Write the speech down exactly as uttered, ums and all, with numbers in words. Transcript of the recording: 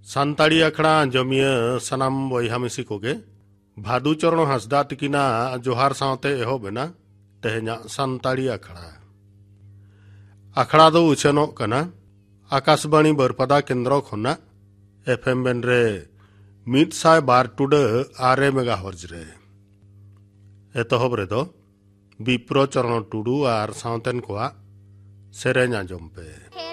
सानताड़ी अखड़ा आंजमिया सनाम बयहा मिसी कोगे भादु चरण हांसदा तकिना जोहार सावते एहोबेना तेहेना सानताड़ी अखड़ा अखड़ा दो उछेनोग कना आकाशवाणी बरपदा केंद्र खना एफएम बेन रे मिद साय बार टुडा आरे मेगाहर्ज रे एतहब रेदो विप्रो चरण टुडू आर सावतेन कोआ सेरेñ आंजम पे।